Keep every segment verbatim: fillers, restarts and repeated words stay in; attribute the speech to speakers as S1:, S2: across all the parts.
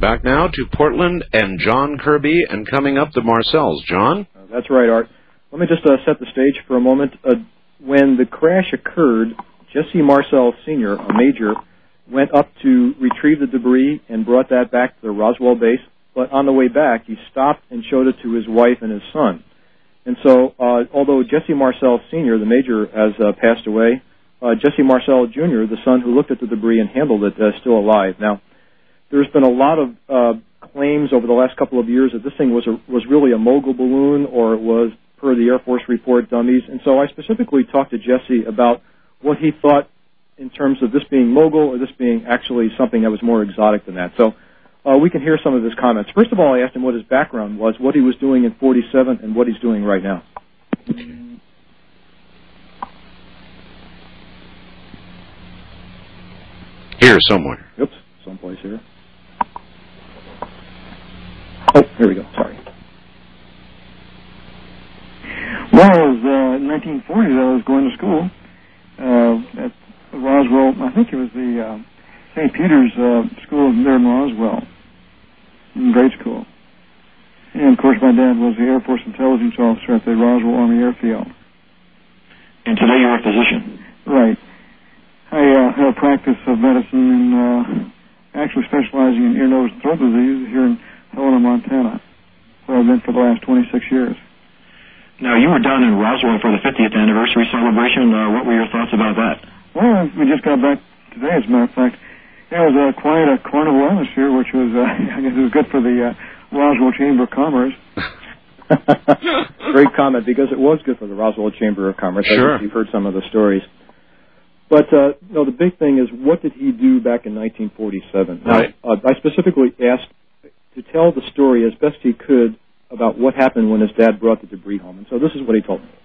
S1: Back now to Portland and John Kirby, and coming up, the Marcells. John?
S2: Uh, that's right, Art. Let me just uh, set the stage for a moment. Uh, when the crash occurred, Jesse Marcel Senior, a major, went up to retrieve the debris and brought that back to the Roswell base. But on the way back, he stopped and showed it to his wife and his son. And so, uh, although Jesse Marcel Senior, the major, has uh, passed away, uh, Jesse Marcel Junior, the son who looked at the debris and handled it, is still alive. Now, there's been a lot of uh, claims over the last couple of years that this thing was a, was really a mogul balloon, or it was, per the Air Force report, dummies. And so I specifically talked to Jesse about what he thought in terms of this being mogul or this being actually something that was more exotic than that. So uh, we can hear some of his comments. First of all, I asked him what his background was, what he was doing in forty-seven, and what he's doing right now.
S1: Here somewhere.
S2: Oops, someplace here. Oh, here we go. Sorry.
S3: Well, it was uh, in nineteen forty that I was going to school uh, at Roswell. I think it was the uh, Saint Peter's uh, School there in Roswell, in grade school. And, of course, my dad was the Air Force intelligence officer at the Roswell Army Airfield.
S4: And today you're a physician.
S3: Right. I uh, have a practice of medicine and uh, actually specializing in ear, nose, and throat disease here in Helena, Montana, where I've been for the last twenty-six years.
S4: Now, you were down in Roswell for the fiftieth anniversary celebration. Uh, what were your thoughts about that?
S3: Well, we just got back today, as a matter of fact. It was uh, quite a carnival atmosphere, which was, uh, I guess it was good for the uh, Roswell Chamber of Commerce.
S2: Great comment, because it was good for the Roswell Chamber of Commerce.
S1: Sure.
S2: I think you've heard some of the stories. But, uh, no, the big thing is, what did he do back in nineteen forty-seven?
S1: Right.
S2: Now, uh, I specifically asked to tell the story as best he could about what happened when his dad brought the debris home. And so this is what he told me.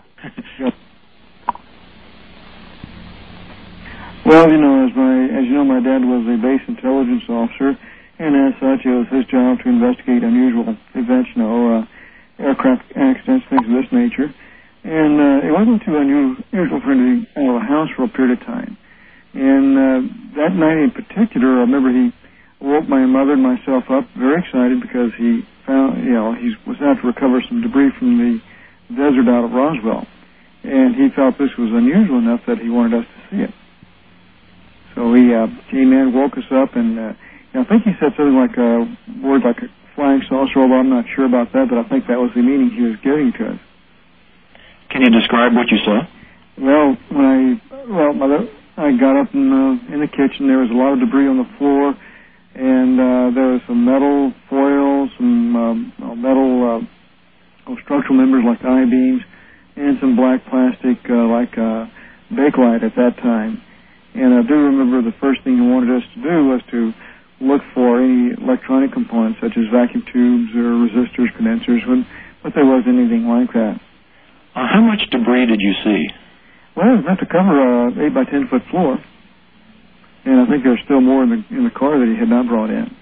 S3: Well, you know, as my as you know, my dad was a base intelligence officer, and as such, it was his job to investigate unusual events, you know, uh, aircraft accidents, things of this nature. And uh, it wasn't too unusual for him to be out of the house for a period of time. And uh, that night in particular, I remember he woke my mother and myself up very excited because he found, you know, he was out to recover some debris from the desert out of Roswell. And he felt this was unusual enough that he wanted us to see it. So he uh, came in, woke us up, and uh, you know, I think he said something like a word like a flying saucer, although I'm not sure about that, but I think that was the meaning he was giving to us.
S4: Can you describe what you saw?
S3: Well, when I, well, mother, I got up in, uh, in the kitchen, there was a lot of debris on the floor, and uh, there was some metal foil, some um, metal uh, structural members like I-beams, and some black plastic uh, like uh, Bakelite at that time. And I do remember the first thing he wanted us to do was to look for any electronic components such as vacuum tubes or resistors, condensers, but there wasn't anything like that.
S4: Uh, how much debris did you see?
S3: Well, it was enough to cover an eight by ten foot floor. And I think there's still more in the in the car that he had not brought in.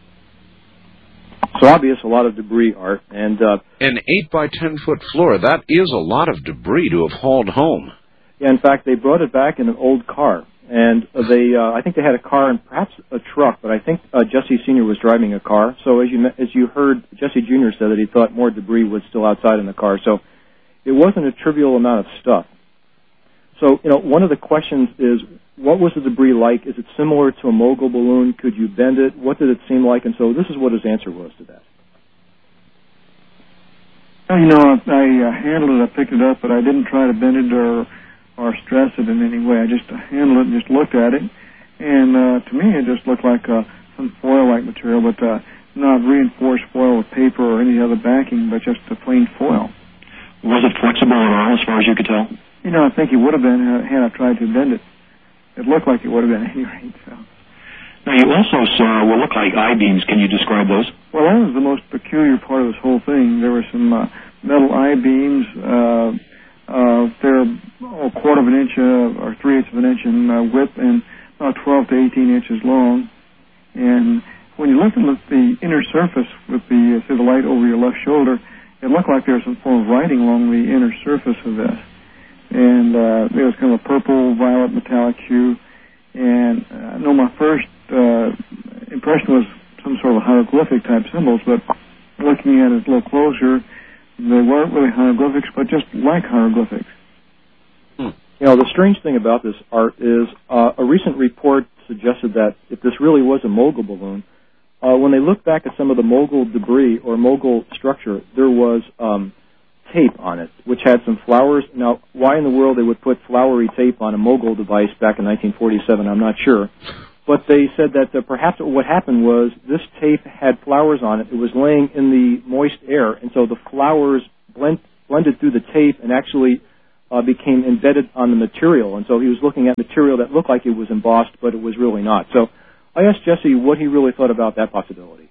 S2: So obvious, a lot of debris, Art. And uh,
S1: an eight by ten foot floor, that is a lot of debris to have hauled home.
S2: Yeah, in fact, they brought it back in an old car. And they, uh, I think they had a car and perhaps a truck, but I think uh, Jesse Senior was driving a car. So as you as you heard, Jesse Junior said that he thought more debris was still outside in the car. So it wasn't a trivial amount of stuff. So, you know, one of the questions is, what was the debris like? Is it similar to a mogul balloon? Could you bend it? What did it seem like? And so this is what his answer was to that.
S3: Well, you know, I, I uh, handled it, I picked it up, but I didn't try to bend it or or stress it in any way. I just handled it and just looked at it. And uh, to me, it just looked like uh, some foil-like material, but uh, not reinforced foil with paper or any other backing, but just a plain foil.
S4: Was it flexible at all, as far as you could tell?
S3: You know, I think it would have been had I tried to bend it. It looked like it would have been at any rate. So.
S4: Now, you also saw what looked like I-beams. Can you describe those?
S3: Well, that was the most peculiar part of this whole thing. There were some uh, metal I-beams. Uh, uh, they're a quarter of an inch uh, or three-eighths of an inch in uh, width and about twelve to eighteen inches long. And when you looked at the inner surface with the, uh, say, the light over your left shoulder, it looked like there was some form of writing along the inner surface of this. And uh, there was kind of a purple, violet, metallic hue. And uh, I know my first uh, impression was some sort of hieroglyphic-type symbols, but looking at it a little closer, they weren't really hieroglyphics, but just like hieroglyphics.
S2: Hmm. You know, the strange thing about this, Art, is uh, a recent report suggested that if this really was a Mogul balloon, uh, when they looked back at some of the Mogul debris or Mogul structure, there was um, tape on it, which had some flowers. Now, why in the world they would put flowery tape on a Mogul device back in nineteen forty-seven, I'm not sure. But they said that uh, perhaps what happened was this tape had flowers on it. It was laying in the moist air, and so the flowers blend, blended through the tape and actually uh, became embedded on the material. And so he was looking at material that looked like it was embossed, but it was really not. So I asked Jesse what he really thought about that possibility.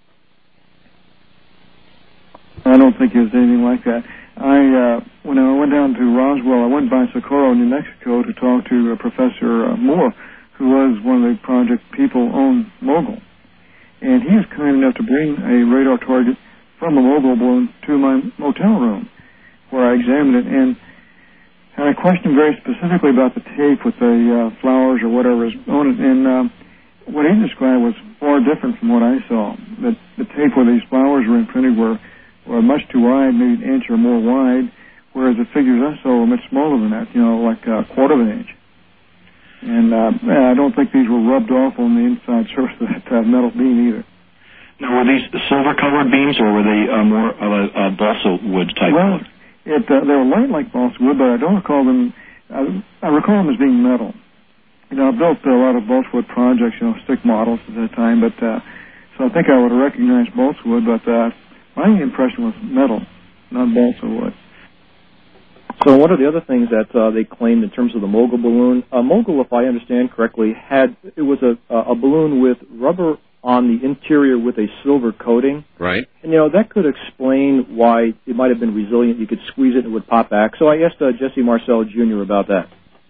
S3: I don't think it was anything like that. I, uh, when I went down to Roswell, I went by Socorro, New Mexico, to talk to uh, Professor uh, Moore, who was one of the project people on Mogul. And he was kind enough to bring a radar target from a Mogul balloon to my motel room, where I examined it. And, and I questioned very specifically about the tape with the uh, flowers or whatever is on it. And uh, what he described was far different from what I saw. The, the tape where these flowers were imprinted were, were much too wide, maybe an inch or more wide, whereas the figures I saw were much smaller than that, you know, like a quarter of an inch. And uh, I don't think these were rubbed off on the inside surface of that uh, metal beam either.
S4: Now, were these silver-colored beams, or were they uh, more of a, a balsa wood type?
S3: Well, it, uh, they were light like balsa wood, but I don't recall them. I, I recall them as being metal. You know, I built a lot of balsa wood projects, you know, stick models at that time, but uh, so I think I would have recognized balsa wood, but uh, my impression was metal, not balsa wood.
S2: So one of the other things that uh, they claimed in terms of the Mogul balloon, uh, Mogul, if I understand correctly, had it was a, a balloon with rubber on the interior with a silver coating.
S1: Right.
S2: And, you know, that could explain why it might have been resilient. You could squeeze it and it would pop back. So I asked uh, Jesse Marcel Junior about that.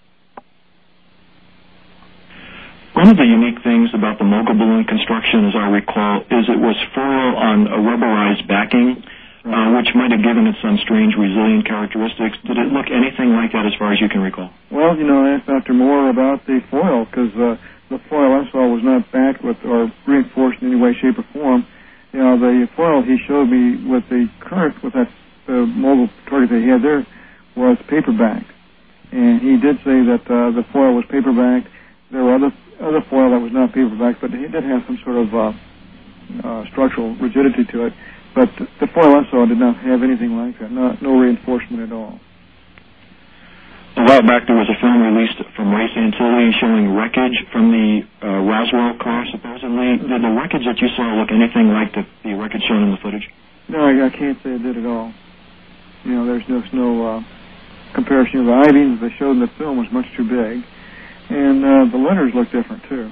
S4: One of the unique things about the Mogul balloon construction, as I recall, is it was foil on a rubberized backing, uh, which might have given it some strange resilient characteristics. Did it look anything like that as far as you can recall?
S3: Well, you know, I asked Doctor Moore about the foil, because uh, the foil I saw was not backed with or reinforced in any way, shape, or form. You know, the foil he showed me with the current, with that uh, Mogul target that he had there, was paper-backed. And he did say that uh, the foil was paper-backed. There were other other foil that was not paper-backed, but it did have some sort of uh, uh, structural rigidity to it. But the foil I saw did not have anything like that, not, no reinforcement at all.
S4: A while back there was a film released from Ray Santilli showing wreckage from the uh, Roswell car, supposedly. Did the wreckage that you saw look anything like the, the wreckage shown in the footage?
S3: No, I, I can't say it did at all. You know, there's just no uh, comparison. The I-beams they showed in the film was much too big. And uh, the letters look different, too.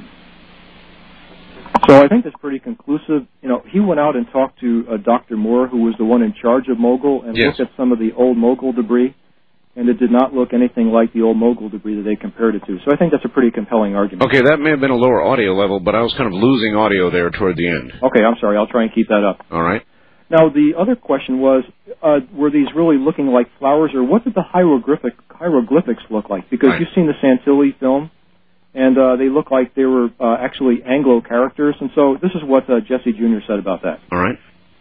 S2: So I think that's pretty conclusive. You know, he went out and talked to uh, Doctor Moore, who was the one in charge of Mogul, and
S1: yes.
S2: looked at some of the old Mogul debris, and it did not look anything like the old Mogul debris that they compared it to. So I think that's a pretty compelling argument.
S1: Okay, that may have been a lower audio level, but I was kind of losing audio there toward the end.
S2: Okay, I'm sorry. I'll try and keep that up.
S1: All right.
S2: Now, the other question was, uh, were these really looking like flowers, or what did the hieroglyphic, hieroglyphics look like? Because
S1: right.
S2: you've seen the Santilli film, and uh, they look like they were uh, actually Anglo characters. And so this is what uh, Jesse Junior said about that.
S1: All right.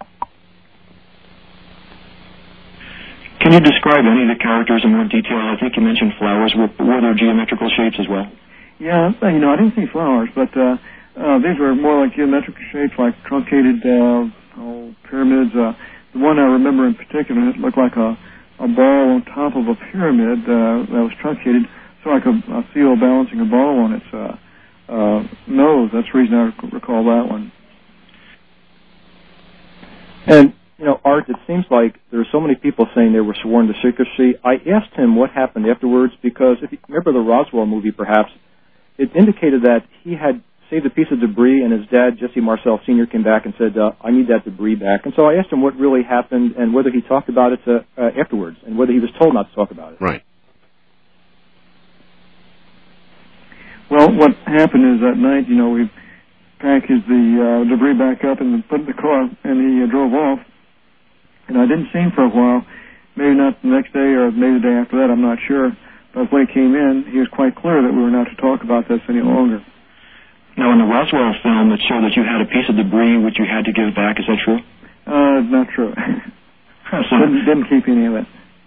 S4: Can you describe any of the characters in more detail? I think you mentioned flowers. Were, were there geometrical shapes as well?
S3: Yeah, you know, I didn't see flowers, but uh, uh, these were more like geometrical shapes, like truncated uh, oh, pyramids. Uh, the one I remember in particular, it looked like a, a ball on top of a pyramid uh, that was truncated, so like a, a seal balancing a ball on its uh, uh, nose. That's the reason I recall that one.
S2: And, you know, Art, it seems like there are so many people saying they were sworn to secrecy. I asked him what happened afterwards because, if you remember the Roswell movie, perhaps, it indicated that he had saved a piece of debris, and his dad, Jesse Marcel Senior, came back and said, uh, I need that debris back. And so I asked him what really happened and whether he talked about it uh, uh, afterwards and whether he was told not to talk about it.
S1: Right.
S3: Well, what happened is that night, you know, we packaged the uh, debris back up and put it in the car, and he uh, drove off. And I didn't see him for a while, maybe not the next day or maybe the day after that, I'm not sure. But when he came in, he was quite clear that we were not to talk about this any longer.
S4: Now, in the Roswell film, it showed that you had a piece of debris which you had to give back. Is that true?
S3: Uh, not true.
S4: So,
S3: didn't, didn't keep any of it.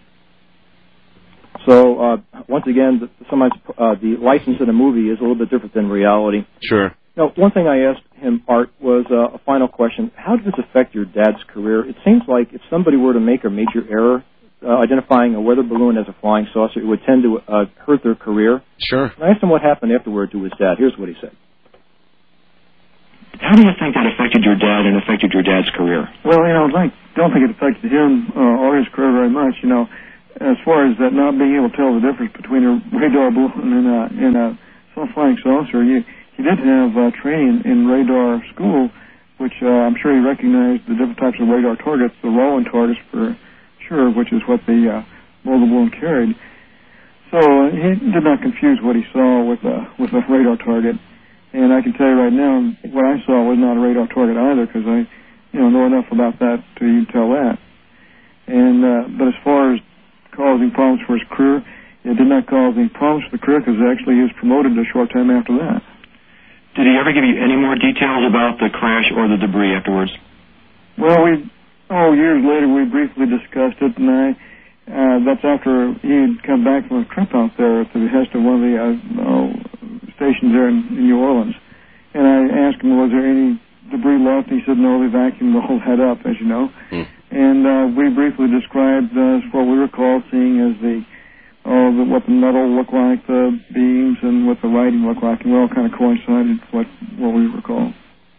S2: So, uh, once again, the, sometimes uh, the license in a movie is a little bit different than reality.
S1: Sure.
S2: Now, one thing I asked him, Art, was uh, a final question. How did this affect your dad's career? It seems like if somebody were to make a major error uh, identifying a weather balloon as a flying saucer, it would tend to uh, hurt their career.
S1: Sure.
S2: And I asked him what happened afterward to his dad. Here's what he said.
S4: how do you think that affected your dad and affected your dad's career?
S3: Well, you know, I don't think it affected him uh, or his career very much. You know, as far as that not being able to tell the difference between a radar balloon and a, and a self-flying saucer, he, he did have uh, training in radar school, which uh, I'm sure he recognized the different types of radar targets, the Roland targets for sure, which is what the uh, mobile balloon carried. So uh, he did not confuse what he saw with a with a radar target. And I can tell you right now, what I saw was not a radar target either, because I, you know, know enough about that to even tell that. And uh, but as far as causing problems for his career, it did not cause any problems for the career, because actually he was promoted a short time after that.
S4: Did he ever give you any more details about the crash or the debris afterwards?
S3: Well, we, oh, years later we briefly discussed it, and I, uh, that's after he had come back from a trip out there at the behest of one of the uh, oh, stations there in, in New Orleans. And I asked him, was there any debris left? He said, no, they vacuumed the whole head up, as you know. Mm. And uh, we briefly described uh, what we recall seeing as the, oh, the, what the metal looked like, the beams, and what the writing looked like, and we all kind of coincided with what, what we recall.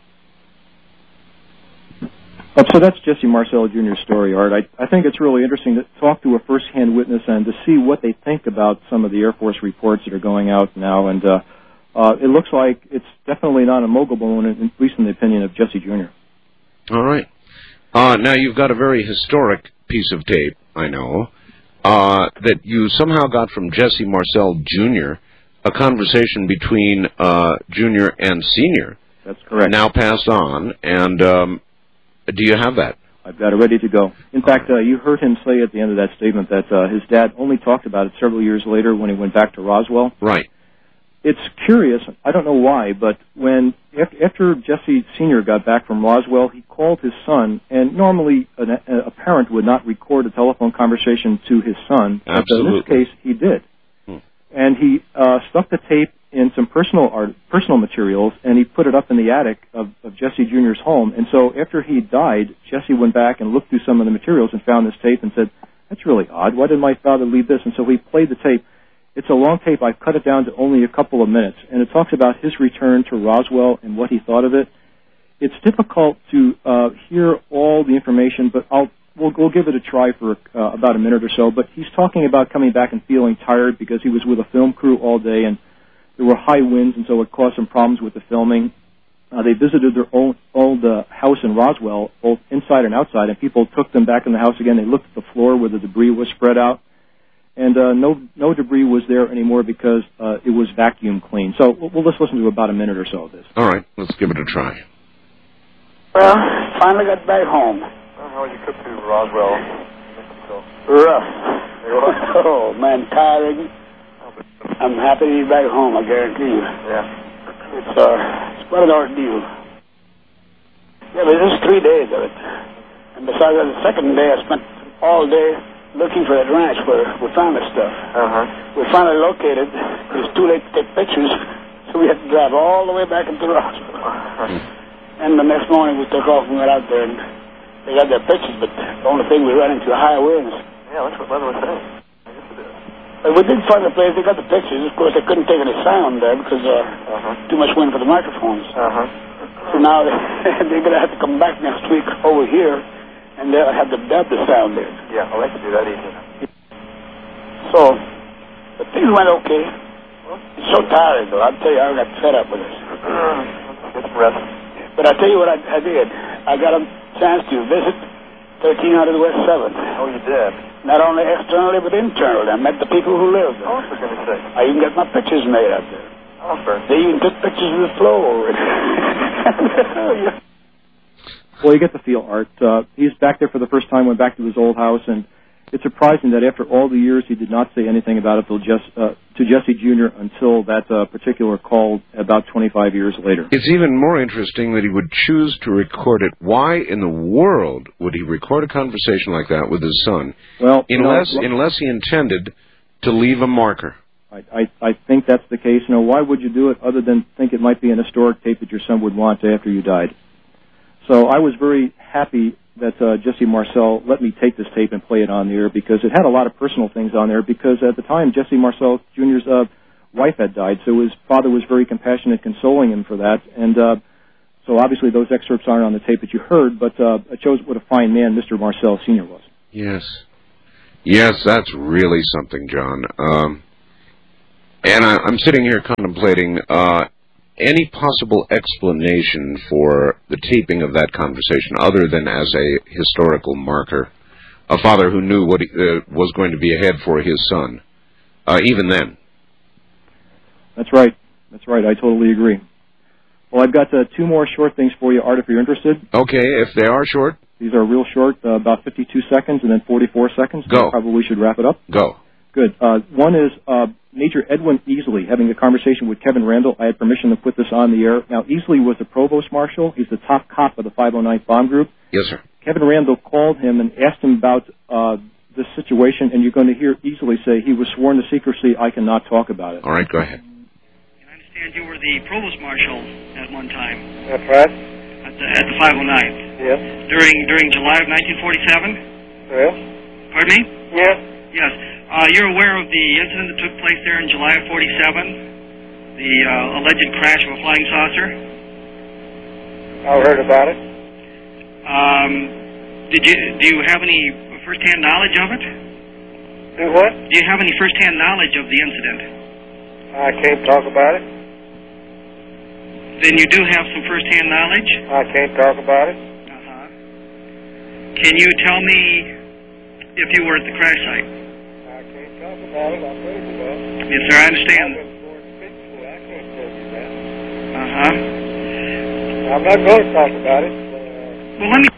S2: Uh, so that's Jesse Marcel Junior's story, Art. I, I think it's really interesting to talk to a first-hand witness and to see what they think about some of the Air Force reports that are going out now. And uh, uh, it looks like it's definitely not a mogul balloon, at least in the opinion of Jesse Junior
S1: All right. Uh, now, you've got a very historic piece of tape, I know, uh, that you somehow got from Jesse Marcel Junior, a conversation between uh, Junior and Senior.
S2: That's correct.
S1: Now passed on, and um, do you have that?
S2: I've got it ready to go. In fact, uh, you heard him say at the end of that statement that uh, his dad only talked about it several years later when he went back to Roswell.
S1: Right.
S2: It's curious, I don't know why, but when after Jesse Senior got back from Roswell, he called his son, and normally an, a parent would not record a telephone conversation to his son.
S1: Absolutely.
S2: But in this case, he did. Hmm. And he uh, stuck the tape in some personal art, personal materials, and he put it up in the attic of, of Jesse Junior's home. And so after he died, Jesse went back and looked through some of the materials and found this tape and said, that's really odd. Why did my father leave this? And so he played the tape. It's a long tape. I've cut it down to only a couple of minutes, and it talks about his return to Roswell and what he thought of it. It's difficult to uh, hear all the information, but I'll we'll, we'll give it a try for uh, about a minute or so. But he's talking about coming back and feeling tired because he was with a film crew all day, and there were high winds, and so it caused some problems with the filming. Uh, they visited their old, old uh, house in Roswell, both inside and outside, and people took them back in the house again. They looked at the floor where the debris was spread out. And uh, no no debris was there anymore because uh, it was vacuum cleaned. So we'll, we'll just listen to about a minute or so of this.
S1: All right, let's give it a try.
S5: Well, finally got back home.
S6: Well, how was your trip to Roswell, Mexico?
S5: Rough. Oh, man, tiring. I'm happy to be back home, I guarantee you.
S6: Yeah.
S5: It's, uh, it's quite an ordeal. Yeah, but this is three days of it. And besides that, the second day I spent all day looking for that ranch where we found that stuff.
S6: Uh-huh.
S5: We finally located. It was too late to take pictures, so we had to drive all the way back into Roswell. Uh-huh. And the next morning we took off and went out there, and they got their pictures, but the only thing we ran into high winds.
S6: Yeah, that's what Mother was saying. I guess it is.
S5: But we did find a place. They got the pictures. Of course, they couldn't take any sound there because uh, uh-huh. too much wind for the microphones.
S6: Uh-huh.
S5: So now they, they're going to have to come back next week over here, and they'll have to dub the sound there.
S6: Yeah, I'll let you do that easy.
S5: So, but things went okay. It's so tiring, though. I'll tell you, I got fed up with this.
S6: Get some rest.
S5: But I'll tell you what I, I did. I got a chance to visit thirteen hundred West seventh.
S6: Oh, you did?
S5: Not only externally, but internally. I met the people who live there.
S6: Oh, for goodness sake.
S5: I even got my pictures made out there.
S6: Oh, for...
S5: They even took pictures of the floor. Oh, yeah.
S2: Well, you get the feel, Art. Uh, he's back there for the first time, went back to his old house, and it's surprising that after all the years he did not say anything about it till just uh, to Jesse Junior until that uh, particular call about twenty-five years later.
S1: It's even more interesting that he would choose to record it. Why in the world would he record a conversation like that with his son?
S2: Well,
S1: unless
S2: you know,
S1: unless he intended to leave a marker.
S2: I, I, I think that's the case. You know, why would you do it other than think it might be an historic tape that your son would want after you died? So I was very happy that uh, Jesse Marcel let me take this tape and play it on the air because it had a lot of personal things on there because at the time Jesse Marcel Junior's uh, wife had died, so his father was very compassionate, consoling him for that. And uh, so obviously those excerpts aren't on the tape that you heard, but uh, it shows what a fine man Mister Marcel Senior was.
S1: Yes. Yes, that's really something, John. Um, and I, I'm sitting here contemplating uh, any possible explanation for the taping of that conversation other than as a historical marker. A father who knew what he, uh, was going to be ahead for his son, uh, even then.
S2: That's right. That's right. I totally agree. Well, I've got uh, two more short things for you, Art, if you're interested.
S1: Okay, if they are short.
S2: These are real short, uh, about fifty-two seconds and then forty-four seconds.
S1: Go.
S2: So probably should wrap it up.
S1: Go.
S2: Good. Uh, one is uh, Major Edwin Easley having a conversation with Kevin Randall. I had permission to put this on the air. Now, Easley was the provost marshal. He's the top cop of the five oh ninth Bomb Group.
S1: Yes, sir.
S2: Kevin Randall called him and asked him about uh, this situation, and you're going to hear Easley say he was sworn to secrecy. I cannot talk about it.
S1: All right, go ahead.
S7: I understand you were the provost marshal at one time.
S6: That's right.
S7: At the, at the five oh ninth.
S6: Yes.
S7: During during July of nineteen forty-seven?
S6: Well?
S7: Pardon me?
S6: Yes.
S7: Yes. Uh, you're aware of the incident that took place there in July of forty-seven? The uh, alleged crash of a flying saucer?
S6: I've heard about it.
S7: Um, did you do you have any first-hand knowledge of it?
S6: Do what?
S7: Do you have any first-hand knowledge of the incident?
S6: I can't talk about it.
S7: Then you do have some first-hand knowledge?
S6: I can't talk about it.
S7: Uh-huh. Can you tell me if you were at the crash site?
S6: I can't talk about it. I'll tell you that.
S7: Yes, sir, I understand.
S6: I've been sworn to secrecy. I can't tell you that.
S7: Uh-huh.
S6: I'm not going to talk about it.
S7: Well, let me...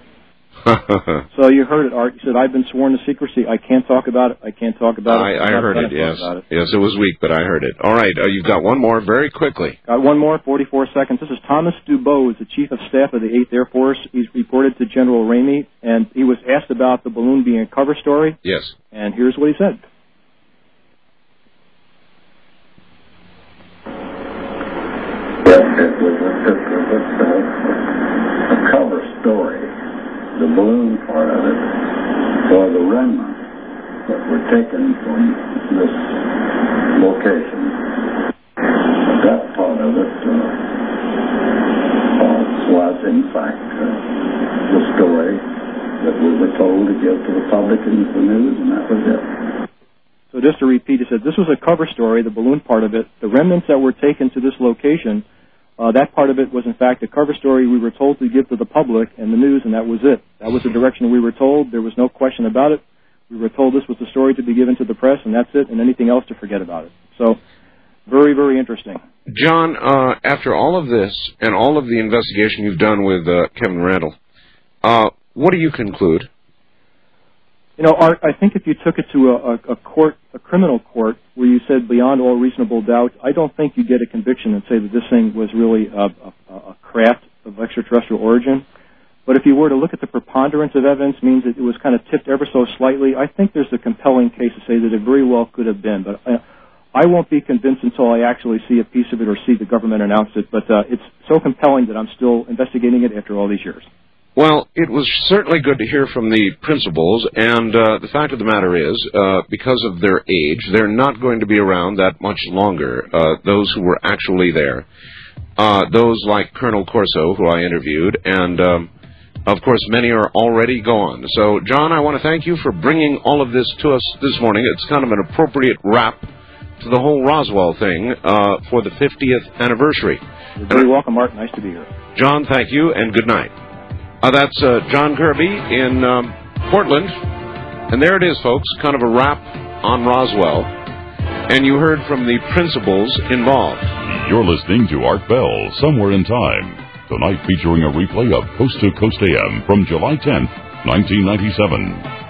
S2: So you heard it, Art. You said, I've been sworn to secrecy. I can't talk about it. I can't talk about
S1: I,
S2: it.
S1: I heard it, yes. It. Yes, it was weak, but I heard it. All right, uh, you've got one more very quickly.
S2: Got one more, forty-four seconds. This is Thomas Dubose, the Chief of Staff of the eighth Air Force. He's reported to General Ramey, and he was asked about the balloon being a cover story.
S1: Yes.
S2: And here's what he said.
S8: Yes, it was a, it was a, a cover story. The balloon part of it, for the remnants that were taken from this location. That part of it uh, was, in fact, uh, the story that we were told to give to the public in the news, and that was it.
S2: So just to repeat, he said this was a cover story, the balloon part of it. The remnants that were taken to this location, Uh, that part of it was, in fact, a cover story we were told to give to the public and the news, and that was it. That was the direction we were told. There was no question about it. We were told this was the story to be given to the press, and that's it, and anything else to forget about it. So, very, very interesting.
S1: John, uh, after all of this and all of the investigation you've done with uh, Kevin Randall, uh, what do you conclude?
S2: You know, Art, I think if you took it to a, a court, a criminal court, where you said beyond all reasonable doubt, I don't think you get a conviction and say that this thing was really a, a, a craft of extraterrestrial origin. But if you were to look at the preponderance of evidence, means that it was kind of tipped ever so slightly, I think there's a compelling case to say that it very well could have been. But I, I won't be convinced until I actually see a piece of it or see the government announce it. But uh, it's so compelling that I'm still investigating it after all these years.
S1: Well, it was certainly good to hear from the principals, and uh, the fact of the matter is, uh, because of their age, they're not going to be around that much longer, uh, those who were actually there. Uh, those like Colonel Corso, who I interviewed, and, um, of course, many are already gone. So, John, I want to thank you for bringing all of this to us this morning. It's kind of an appropriate wrap to the whole Roswell thing uh, for the fiftieth anniversary.
S2: You're very welcome, Art. Nice to be here.
S1: John, thank you, and good night. Uh, that's uh, John Kirby in um, Portland. And there it is, folks, kind of a wrap on Roswell. And you heard from the principals involved.
S9: You're listening to Art Bell, Somewhere in Time. Tonight featuring a replay of Coast to Coast A M from July tenth, nineteen ninety-seven.